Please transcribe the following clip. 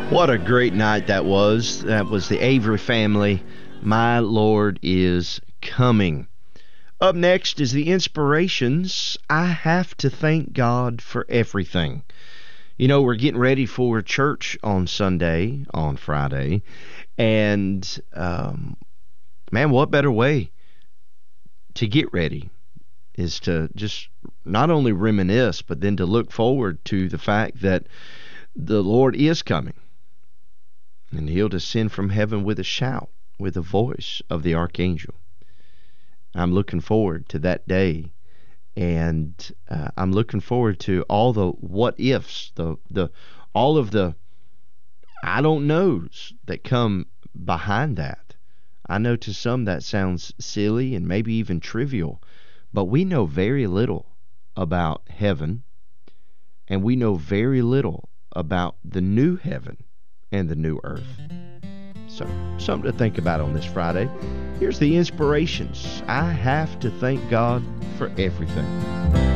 What a great night that was. That was the Avery family. My Lord is coming. Up next is the Inspirations. I have to thank God for everything. You know, we're getting ready for church on Sunday, on Friday, and man, what better way to get ready is to just not only reminisce, but then to look forward to the fact that the Lord is coming. And he'll descend from heaven with a shout, with the voice of the archangel. I'm looking forward to that day, and I'm looking forward to all the what ifs, all of the I don't knows that come behind that. I know to some that sounds silly and maybe even trivial, but we know very little about heaven, and we know very little about the new heaven and the new earth. So, something to think about on this Friday. Here's the Inspirations. I have to thank God for everything.